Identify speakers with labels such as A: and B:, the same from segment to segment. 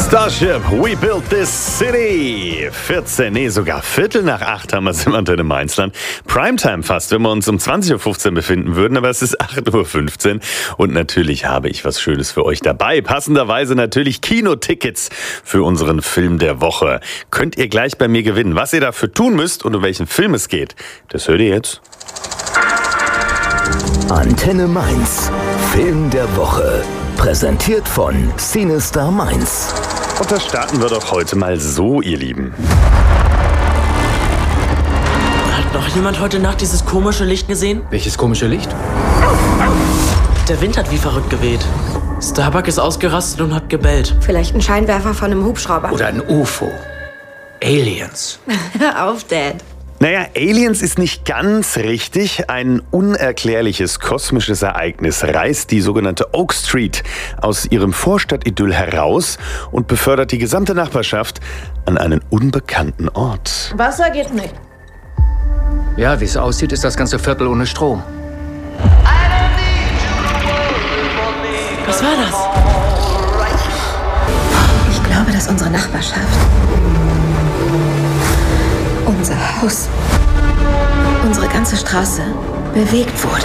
A: Starship, we built this city. 14, nee, sogar Viertel nach 8 haben wir es im Antenne Mainzland. Primetime fast, wenn wir uns um 20.15 Uhr befinden würden, aber es ist 8.15 Uhr. Und natürlich habe ich was Schönes für euch dabei. Passenderweise natürlich Kinotickets für unseren Film der Woche. Könnt ihr gleich bei mir gewinnen. Was ihr dafür tun müsst und um welchen Film es geht, das hört ihr jetzt.
B: Antenne Mainz, Film der Woche. Präsentiert von Cinestar Mainz.
A: Und das starten wir doch heute mal so, ihr Lieben.
C: Hat noch jemand heute Nacht dieses komische Licht gesehen?
D: Welches komische Licht?
C: Der Wind hat wie verrückt geweht. Starbuck ist ausgerastet und hat gebellt.
E: Vielleicht ein Scheinwerfer von einem Hubschrauber.
D: Oder ein UFO. Aliens.
E: Hör auf, Dad.
A: Naja, Aliens ist nicht ganz richtig. Ein unerklärliches kosmisches Ereignis reißt die sogenannte Oak Street aus ihrem Vorstadtidyll heraus und befördert die gesamte Nachbarschaft an einen unbekannten Ort.
E: Wasser geht nicht.
D: Ja, wie es aussieht, ist das ganze Viertel ohne Strom.
C: Was war das?
E: Ich glaube, dass unsere Nachbarschaft, unser Haus, unsere ganze Straße bewegt wurde.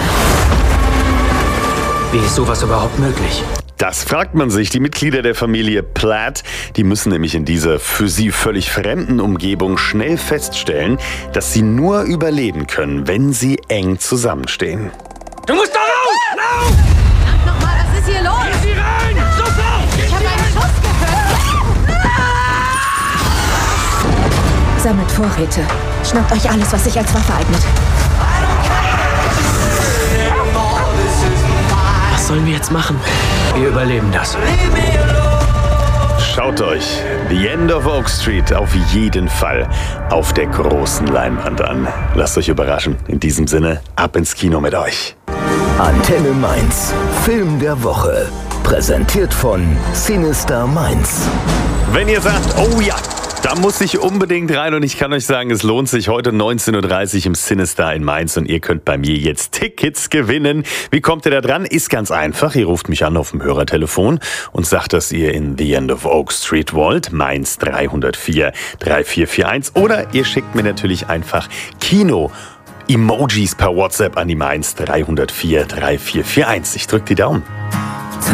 D: Wie ist sowas überhaupt möglich?
A: Das fragt man sich. Die Mitglieder der Familie Platt, die müssen nämlich in dieser für sie völlig fremden Umgebung schnell feststellen, dass sie nur überleben können, wenn sie eng zusammenstehen.
D: Du musst da raus! Lauf!
E: Verdammt nochmal, was ist hier los?
D: Geh sie rein! Sofort!
E: Ich habe einen Schuss gehört. Sammelt Vorräte. Schnappt euch alles, was sich als Waffe eignet.
C: Was sollen wir jetzt machen?
D: Wir überleben das.
A: Schaut euch The End of Oak Street auf jeden Fall auf der großen Leinwand an. Lasst euch überraschen. In diesem Sinne, ab ins Kino mit euch.
B: Antenne Mainz, Film der Woche. Präsentiert von Cinestar Mainz.
A: Wenn ihr sagt, oh ja, da muss ich unbedingt rein und ich kann euch sagen, es lohnt sich heute 19.30 Uhr im Cinestar in Mainz und ihr könnt bei mir jetzt Tickets gewinnen. Wie kommt ihr da dran? Ist ganz einfach. Ihr ruft mich an auf dem Hörertelefon und sagt, dass ihr in The End of Oak Street wollt, Mainz 304 3441, oder ihr schickt mir natürlich einfach Kino-Emojis per WhatsApp an die Mainz 304 3441. Ich drück die Daumen.